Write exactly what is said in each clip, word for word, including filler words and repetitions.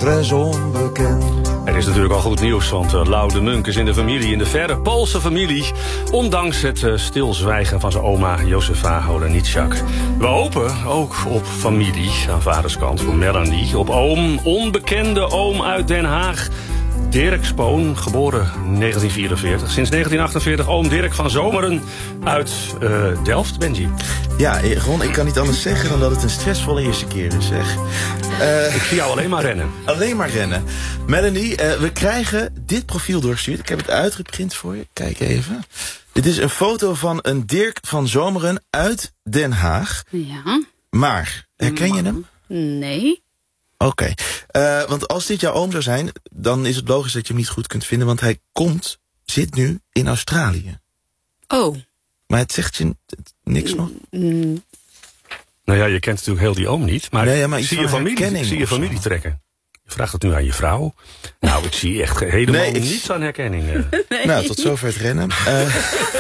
très onbekend. Er is natuurlijk al goed nieuws, want uh, Lau de Munk is in de familie, in de verre Poolse familie. Ondanks het uh, stilzwijgen van zijn oma Josefa Holenitschak. We hopen ook op familie aan vaderskant voor Melanie. Op oom, onbekende oom uit Den Haag. Dirk Spoon, geboren negentien vierenveertig. Sinds negentien achtenveertig oom Dirk van Zomeren uit uh, Delft, Benji. Ja, Ron, ik kan niet anders zeggen dan dat het een stressvolle eerste keer is, zeg. Uh, ik zie jou alleen maar rennen. Alleen maar rennen. Melanie, uh, we krijgen dit profiel doorgestuurd. Ik heb het uitgeprint voor je. Kijk even. Dit is een foto van een Dirk van Zomeren uit Den Haag. Ja. Maar, herken je hem? Nee. Oké, okay. uh, want als dit jouw oom zou zijn, dan is het logisch dat je hem niet goed kunt vinden, want hij komt, zit nu in Australië. Oh. Maar het zegt je niks nog? Mm. Nou ja, je kent natuurlijk heel die oom niet, maar, nee, ja, maar zie je familie, zie je familie trekken. Je vraagt het nu aan je vrouw. Nou, ik zie echt helemaal nee, ik... niets aan herkenning. Nee. Nou, tot zover het rennen. Uh...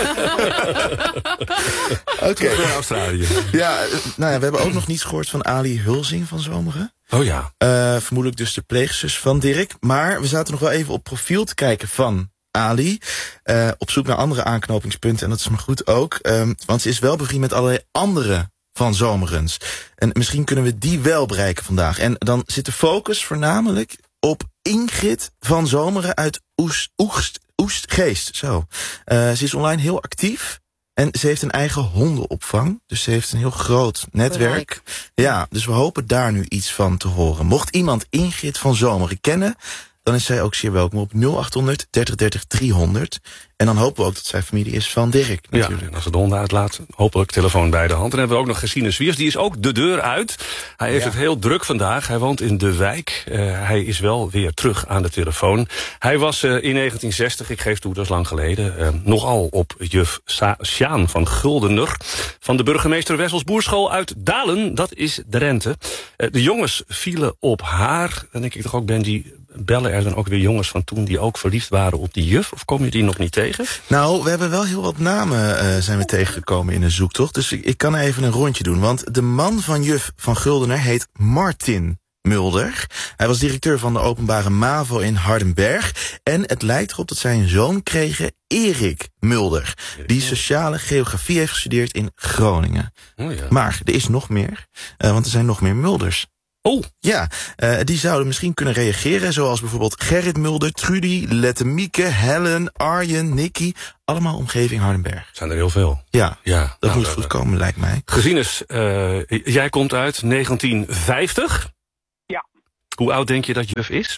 Oké. Okay. Naar Australië. Ja, nou ja, we hebben ook nog niets gehoord van Ali Hulsing van Zomeren. Oh ja. Uh, vermoedelijk dus de pleegzus van Dirk. Maar we zaten nog wel even op profiel te kijken van Ali. Uh, op zoek naar andere aanknopingspunten. En dat is maar goed ook. Um, want ze is wel bevriend met allerlei andere van Zomerens. En misschien kunnen we die wel bereiken vandaag. En dan zit de focus voornamelijk op Ingrid van Zomeren uit Oest, Oest, Oestgeest. Zo. Uh, ze is online heel actief. En ze heeft een eigen hondenopvang. Dus ze heeft een heel groot netwerk. Ja, dus we hopen daar nu iets van te horen. Mocht iemand Ingrid van Zomeren kennen, dan is zij ook zeer welkom op nul achthonderd dertig dertig driehonderd. En dan hopen we ook dat zij familie is van Dirk, natuurlijk. Ja, en als het de honden uitlaat, hopelijk telefoon bij de hand. En dan hebben we ook nog Gesine Zwiers, die is ook de deur uit. Hij heeft ja. het heel druk vandaag. Hij woont in De Wijk. Uh, hij is wel weer terug aan de telefoon. Hij was uh, in negentien zestig, ik geef toe, dat is lang geleden, uh, nogal op juf Sa- Sjaan van Guldener. Van de burgemeester Wessels Boerschool uit Dalen, dat is Drenthe. Uh, de jongens vielen op haar. Dan denk ik toch ook, Benji, bellen er dan ook weer jongens van toen die ook verliefd waren op die juf? Of kom je die nog niet tegen? Nou, we hebben wel heel wat namen uh, zijn we tegengekomen in een zoektocht. Dus ik, ik kan even een rondje doen. Want de man van juf van Guldener heet Martin Mulder. Hij was directeur van de openbare MAVO in Hardenberg. En het lijkt erop dat zij een zoon kregen, Erik Mulder. Die sociale geografie heeft gestudeerd in Groningen. Oh ja. Maar er is nog meer, uh, want er zijn nog meer Mulders. Oh. Ja, uh, die zouden misschien kunnen reageren, zoals bijvoorbeeld Gerrit Mulder, Trudy, Lettemieke, Helen, Arjen, Nicky. Allemaal omgeving Hardenberg. Zijn er heel veel. Ja, ja dat nou, moet goed komen, lijkt mij. Gezienes, uh, jij komt uit negentien vijftig. Ja. Hoe oud denk je dat juf is?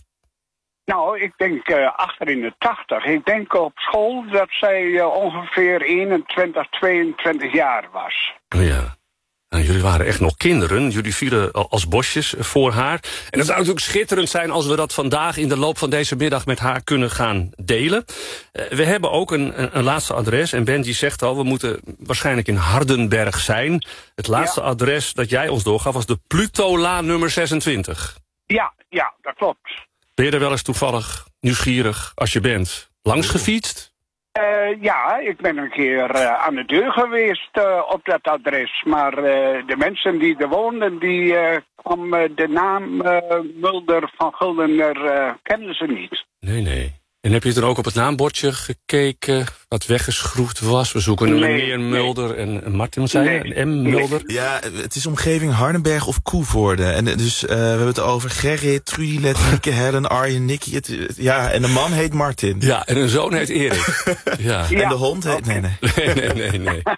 Nou, ik denk uh, achter in de tachtig. Ik denk op school dat zij uh, ongeveer eenentwintig, tweeëntwintig jaar was. Oh ja. Nou, jullie waren echt nog kinderen. Jullie vielen als bosjes voor haar. En het zou natuurlijk schitterend zijn als we dat vandaag in de loop van deze middag met haar kunnen gaan delen. Uh, we hebben ook een, een, een laatste adres. En Benji zegt al, we moeten waarschijnlijk in Hardenberg zijn. Het laatste ja. adres dat jij ons doorgaf was de Plutolaan nummer zesentwintig. Ja, ja, dat klopt. Ben je er wel eens toevallig nieuwsgierig als je bent langs gefietst? Uh, ja, ik ben een keer uh, aan de deur geweest uh, op dat adres. Maar uh, de mensen die er woonden, die uh, kwam uh, de naam uh, Mulder van Guldener uh, kenden ze niet. Nee, nee. En heb je er ook op het naambordje gekeken wat weggeschroefd was? We zoeken een nee, meneer Mulder nee. en Martin, wat zei je? Nee, een M. Mulder? Nee. Ja, het is omgeving Hardenberg of Koevoorde. En dus uh, we hebben het over Gerrit, Trudy, Lettemieke, Helen, Arjen, Nicky. Het, het, ja, en de man heet Martin. Ja, en een zoon heet Erik. Ja. Ja. En de hond heet... Okay. Nee, nee. Nee, nee, nee. nee.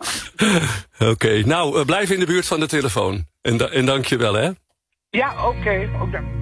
Oké, okay. nou, uh, blijf in de buurt van de telefoon. En, da- en dank je wel, hè? Ja, oké. Okay. Okay.